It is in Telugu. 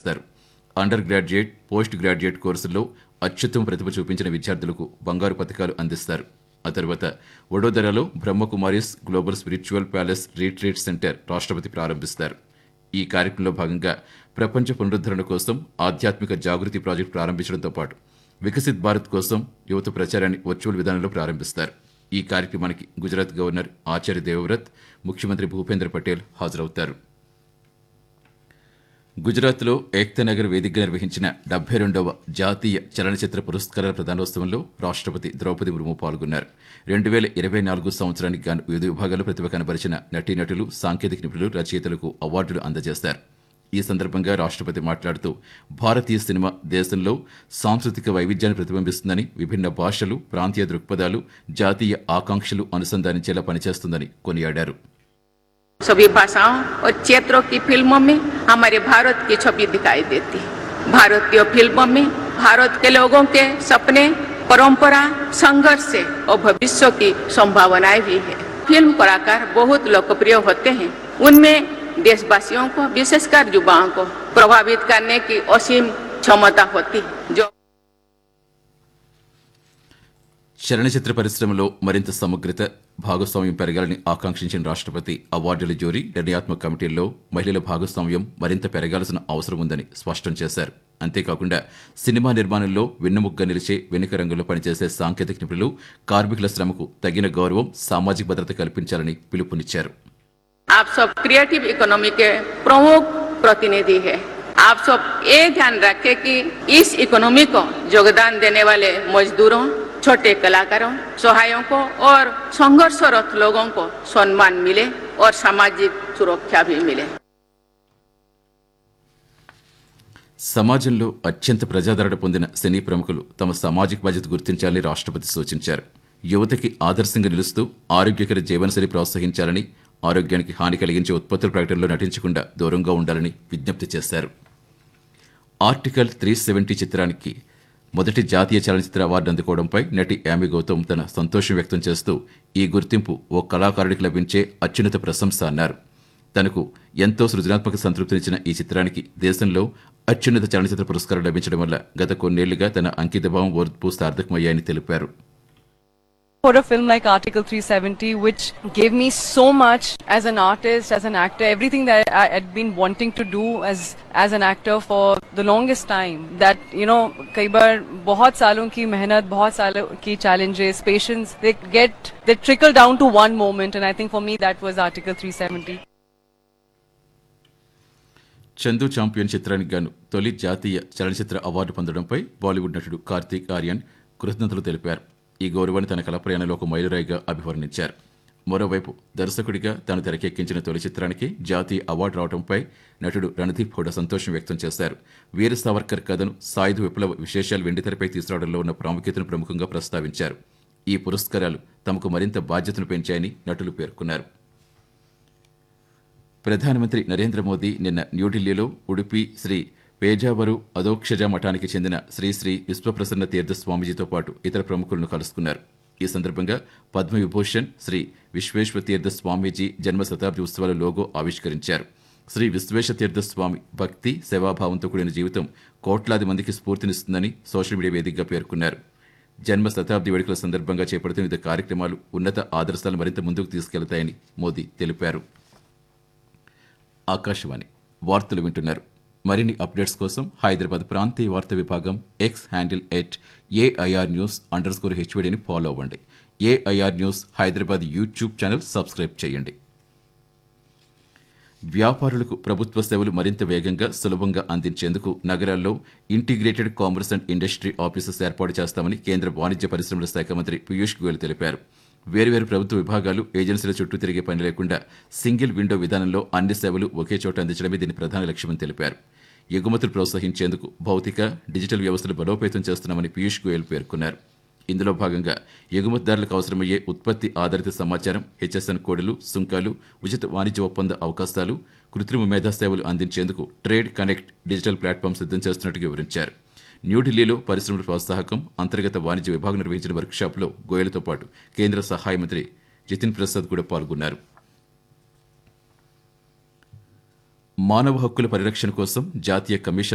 అందిస్తారు. అండర్ గ్రాడ్యుయేట్, పోస్ట్ గ్రాడ్యుయేట్ కోర్సుల్లో అత్యుత్తమ ప్రతిభ చూపించిన విద్యార్థులకు బంగారు పతకాలు అందిస్తారు. ఆ తర్వాత వడోదరాలో Brahma Kumaris global spiritual palace retreat centre రాష్ట్రపతి ప్రారంభిస్తారు. ఈ కార్యక్రమంలో భాగంగా ప్రపంచ పునరుద్ధరణ కోసం ఆధ్యాత్మిక జాగృతి ప్రాజెక్టు ప్రారంభించడంతో పాటు వికసిత్ భారత్ కోసం యువత ప్రచారాన్ని వర్చువల్ విధానంలో ప్రారంభిస్తారు. ఈ కార్యక్రమానికి గుజరాత్ గవర్నర్ ఆచార్య దేవవ్రత్, ముఖ్యమంత్రి భూపేంద్ర పటేల్ హాజరవుతారు. గుజరాత్లో ఏక్తానగర్ వేదికగా నిర్వహించిన 72వ జాతీయ చలనచిత్ర పురస్కారాల ప్రదానోత్సవంలో రాష్ట్రపతి ద్రౌపది ముర్ము పాల్గొన్నారు. 2024 సంవత్సరానికి గాను వివిధ విభాగాల్లో ప్రతిభ కనబరిచిన నటీనటులు, సాంకేతిక నిపుణులు, రచయితలకు అవార్డులు అందజేస్తారు. ఈ సందర్భంగా రాష్ట్రపతి మాట్లాడుతూ భారతీయ సినిమా దేశంలో సాంస్కృతిక వైవిధ్యాన్ని ప్రతిబింబిస్తుందని, విభిన్న భాషలు, ప్రాంతీయ దృక్పథాలు, జాతీయ ఆకాంక్షలు అనుసంధానించేలా పనిచేస్తుందని కొనియాడారు. सभी भाषाओं और क्षेत्रों की फिल्मों में हमारे भारत की छवि दिखाई देती है. भारतीय फिल्मों में भारत के लोगों के सपने, परंपरा, संघर्ष और भविष्य की संभावनाएं भी है. फिल्म कलाकार बहुत लोकप्रिय होते हैं. उनमें देशवासियों को, विशेषकर युवाओं को प्रभावित करने की असीम क्षमता होती है. जो చలనచిత్ర పరిశ్రమలో మరింత సమగ్రత, భాగస్వామ్యం పెరగాలని ఆకాంక్షించిన రాష్ట్రపతి అవార్డుల జ్యూరీ నిర్ణయాత్మక కమిటీల్లో మహిళల భాగస్వామ్యం మరింత పెరగాల్సిన అవసరం ఉందని స్పష్టం చేశారు. అంతేకాకుండా సినిమా నిర్మాణంలో వెన్నెముకగా నిలిచే వెనుక రంగంలో పనిచేసే సాంకేతిక నిపుణులు, కార్మికుల శ్రమకు తగిన గౌరవం, సామాజిక భద్రత కల్పించాలని పిలుపునిచ్చారు. आप सब क्रिएटिव इकोनॉमी के प्रमुख प्रतिनिधि है. आप सब ये ध्यान रखें कि इस इकोनॉमी को योगदान देने वाले मजदूरों, छोटे कलाकारों, सहायकों और संघर्षरत लोगों को सम्मान मिले और सामाजिक सुरक्षा भी मिले. సమాజంలో అత్యంత ప్రజాదరణ పొందిన సినీ ప్రముఖులు తమ సామాజిక బాధ్యత గుర్తించాలని రాష్ట్రపతి సూచించారు. యువతకి ఆదర్శంగా నిలుస్తూ ఆరోగ్యకర జీవనశైలి ప్రోత్సహించాలని, ఆరోగ్యానికి హాని కలిగించే ఉత్పత్తుల ప్రకటనలో నటించకుండా దూరంగా ఉండాలని విజ్ఞప్తి చేశారు. ఆర్టికల్ 370 చిత్రానికి మొదటి జాతీయ చలనచిత్ర అవార్డు అందుకోవడంపై నటి యామి గౌతమ్ తన సంతోషం వ్యక్తం చేస్తూ ఈ గుర్తింపు ఓ కళాకారుడికి లభించే అత్యున్నత ప్రశంస అన్నారు. తనకు ఎంతో సృజనాత్మక సంతృప్తినిచ్చిన ఈ చిత్రానికి దేశంలో అత్యున్నత చలనచిత్ర పురస్కారం లభించడం వల్ల గత కొన్నేళ్లుగా తన అంకితభావం, ఓర్పు సార్థకమయ్యాయని తెలిపారు. For a film like Article 370, which gave me so much as an artist, as an actor, everything that I had been wanting to do as an actor for the longest time. That, you know, कई बार बहुत सालों की मेहनत, बहुत सालों की challenges, patience, they trickle down to one moment, and I think for me that was Article 370. Chandu champion చిత్రానికి గాను తొలి జాతీయ చలనచిత్ర అవార్డు పొందడంపై బాలీవుడ్ నటుడు కార్తీక్ ఆర్యన్ కృతజ్ఞతలు తెలిపారు. ఈ గౌరవాన్ని తన కళ ప్రయాణంలో ఒక మైలురాయిగా అభివర్ణించారు. మరోవైపు దర్శకుడిగా తాను తెరకెక్కించిన తొలి చిత్రానికి జాతీయ అవార్డు రావడంపై నటుడు రణదీప్ హుడా సంతోషం వ్యక్తం చేశారు. వీర సావర్కర్ కథను, సాయుధ విప్లవ విశేషాలు వెండితెరపై తీసుకురావడంలో ఉన్న ప్రాముఖ్యతను ప్రముఖంగా ప్రస్తావించారు. ఈ పురస్కారాలు తమకు మరింత బాధ్యతను పెంచాయని నటులు పేర్కొన్నారు. ప్రధానమంత్రి నరేంద్ర మోదీ నిన్న న్యూఢిల్లీలో ఉడుపి శ్రీ పేజావరు అధోక్షజ మఠానికి చెందిన శ్రీ శ్రీ విశ్వప్రసన్న తీర్థ స్వామీజీతో పాటు ఇతర ప్రముఖులను కలుసుకున్నారు. ఈ సందర్భంగా పద్మవిభూషణ్ శ్రీ విశ్వేశ్వర తీర్థ స్వామీజీ జన్మ శతాబ్ది ఉత్సవాల లోగో ఆవిష్కరించారు. శ్రీ విశ్వేశ్వర తీర్థ స్వామి భక్తి, సేవాభావంతో కూడిన జీవితం కోట్లాది మందికి స్ఫూర్తినిస్తుందని సోషల్ మీడియా వేదికగా పేర్కొన్నారు. జన్మ శతాబ్ది వేడుకల సందర్భంగా చేపడుతున్న వివిధ కార్యక్రమాలు ఉన్నత ఆదర్శాలు మరింత ముందుకు తీసుకెళ్తాయని మోదీ తెలిపారు. ఆకాశవాణి వార్తలు వింటున్నారు. మరిన్ని అప్డేట్స్ కోసం హైదరాబాద్ ప్రాంతీయ వార్తా విభాగం ఎక్స్ హ్యాండిల్ @AIR_News_HVDని ఫాలో అవ్వండి. AIR news Hyderabad YouTube channel subscribe చేయండి. వ్యాపారులకు ప్రభుత్వ సేవలు మరింత వేగంగా, సులభంగా అందించేందుకు నగరాల్లో integrated commerce and industry offices ఏర్పాటు చేస్తామని కేంద్ర వాణిజ్య పరిశ్రమల శాఖ మంత్రి పీయూష్ గోయల్ తెలిపారు. వేర్వేరు ప్రభుత్వ విభాగాలు, ఏజెన్సీల చుట్టూ తిరిగే పని లేకుండా సింగిల్ విండో విధానంలో అన్ని సేవలు ఒకే చోట అందించడమే దీని ప్రధాన లక్ష్యమని తెలిపారు. ఎగుమతులు ప్రోత్సహించేందుకు భౌతిక, డిజిటల్ వ్యవస్థలు బలోపేతం చేస్తున్నామని పీయూష్ గోయల్ పేర్కొన్నారు. ఇందులో భాగంగా ఎగుమతిదారులకు అవసరమయ్యే ఉత్పత్తి ఆధారిత సమాచారం, HSN కోడ్లు, సుంకాలు, ఉచిత వాణిజ్య ఒప్పంద అవకాశాలు, కృత్రిమ మేధా సేవలు అందించేందుకు ట్రేడ్ కనెక్ట్ డిజిటల్ ప్లాట్ఫామ్ సిద్ధం చేస్తున్నట్టు వివరించారు. న్యూఢిల్లీలో పరిశ్రమల ప్రోత్సాహకం, అంతర్గత వాణిజ్య విభాగం నిర్వహించిన వర్క్షాప్లో గోయల్తో పాటు కేంద్ర సహాయ మంత్రి జితిన్ ప్రసాద్ కూడా పాల్గొన్నారు. మానవ హక్కుల పరిరక్షణ కోసం జాతీయ కమిషన్